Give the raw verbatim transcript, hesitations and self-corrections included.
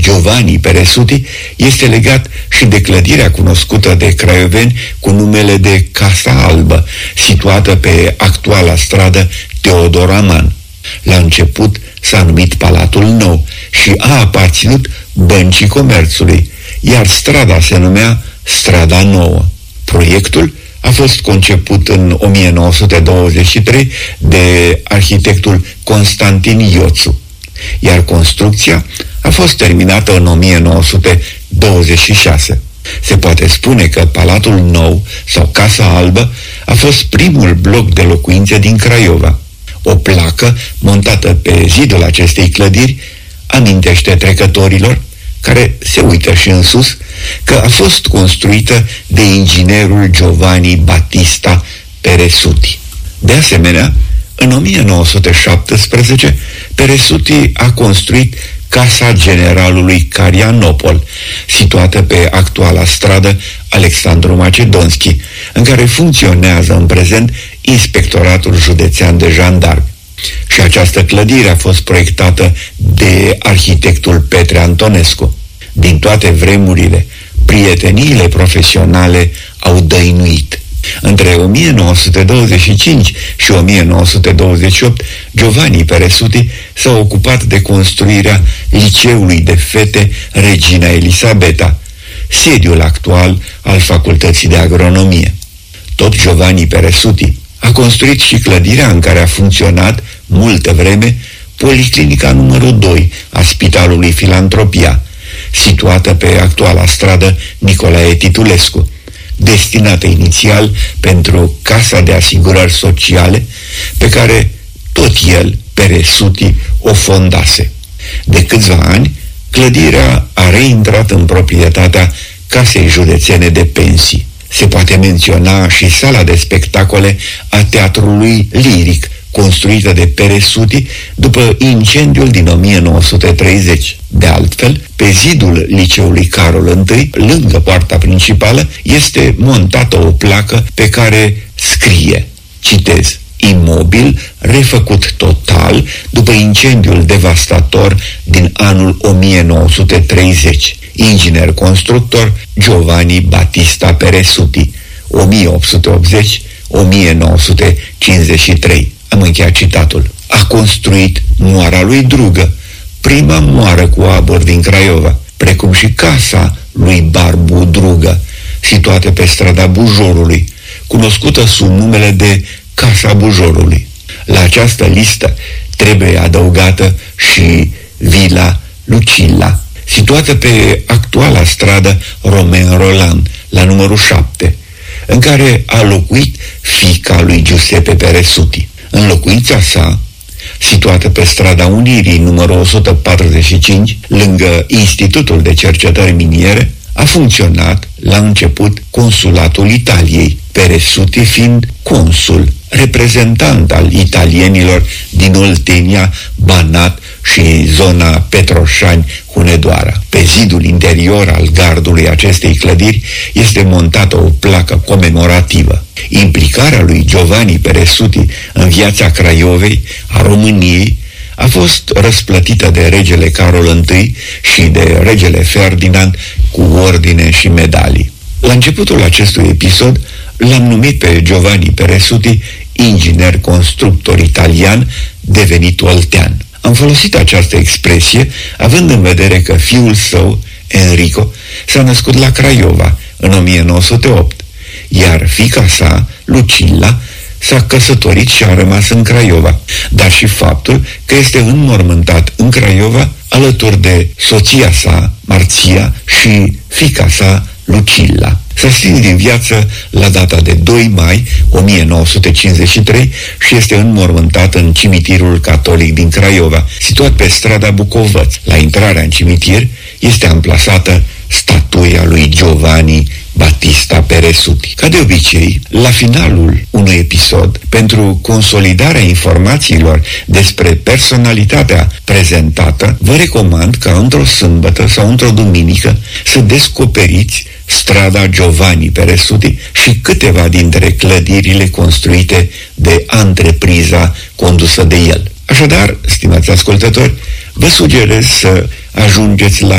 Giovanni Peresuti este legat și de clădirea cunoscută de craioveni cu numele de Casa Albă, situată pe actuala stradă Teodor Aman. La început s-a numit Palatul Nou și a aparținut Băncii Comerțului, iar strada se numea Strada Nouă. Proiectul a fost conceput în o mie nouă sute douăzeci și trei de arhitectul Constantin Ioțu, iar construcția a fost terminată în o mie nouă sute douăzeci și șase. Se poate spune că Palatul Nou sau Casa Albă a fost primul bloc de locuințe din Craiova. O placă montată pe zidul acestei clădiri amintește trecătorilor, care se uită și în sus, că a fost construită de inginerul Giovanni Battista Peresuti. De asemenea, în o mie nouă sute șaptesprezece, Peresuti a construit Casa Generalului Carianopol, situată pe actuala stradă Alexandru Macedonski, în care funcționează în prezent Inspectoratul Județean de Jandarmi. Și această clădire a fost proiectată de arhitectul Petre Antonescu. Din toate vremurile, prieteniile profesionale au dăinuit. Între o mie nouă sute douăzeci și cinci și o mie nouă sute douăzeci și opt, Giovanni Peresuti s-a ocupat de construirea Liceului de Fete Regina Elisabeta, sediul actual al Facultății de Agronomie. Tot Giovanni Peresuti a construit și clădirea în care a funcționat multă vreme Policlinica numărul doi a Spitalului Filantropia, situată pe actuala stradă Nicolae Titulescu, destinată inițial pentru Casa de Asigurări Sociale, pe care tot el, Peresuti, o fondase. De câțiva ani, clădirea a reintrat în proprietatea Casei Județene de Pensii. Se poate menționa și sala de spectacole a Teatrului Liric, construită de Peresuti după incendiul din o mie nouă sute treizeci. De altfel, pe zidul Liceului Carol I, lângă poarta principală, este montată o placă pe care scrie, citez, imobil refăcut total după incendiul devastator din anul o mie nouă sute treizeci. Inginer constructor Giovanni Battista Peresuti, o mie opt sute optzeci - o mie nouă sute cincizeci și trei. Am încheiat citatul. A construit moara lui Drugă, prima moară cu abur din Craiova, precum și casa lui Barbu Drugă, situată pe strada Bujorului, cunoscută sub numele de Casa Bujorului. La această listă trebuie adăugată și Vila Lucilla, situată pe actuala stradă Romain Roland, la numărul șapte, în care a locuit fiica lui Giuseppe Peresuti. În locuința sa, situată pe strada Unirii, numărul o sută patruzeci și cinci, lângă Institutul de Cercetări Miniere, a funcționat la început Consulatul Italiei, Peresuti fiind consul, reprezentant al italienilor din Oltenia, Banat și zona Petroșani-Hunedoara. Pe zidul interior al gardului acestei clădiri este montată o placă comemorativă. Implicarea lui Giovanni Peresuti în viața Craiovei, a României, a fost răsplătită de regele Carol I și de regele Ferdinand cu ordine și medalii. La începutul acestui episod l-am numit pe Giovanni Peresuti inginer constructor italian devenit oltean. Am folosit această expresie având în vedere că fiul său, Enrico, s-a născut la Craiova în o mie nouă sute opt, iar fiica sa, Lucilla, s-a căsătorit și a rămas în Craiova, dar și faptul că este înmormântat în Craiova alături de soția sa, Marția, și fiica sa, Lucilla. S-a stins din viață la data de doi mai o mie nouă sute cincizeci și trei și este înmormântat în cimitirul catolic din Craiova, situat pe strada Bucovăț. La intrarea în cimitir este amplasată statuia lui Giovanni Battista Peresuti. Ca de obicei, la finalul unui episod, pentru consolidarea informațiilor despre personalitatea prezentată, vă recomand ca într-o sâmbătă sau într-o duminică să descoperiți strada Giovanni Peresuti și câteva dintre clădirile construite de antrepriza condusă de el. Așadar, stimați ascultători, vă sugerez să ajungeți la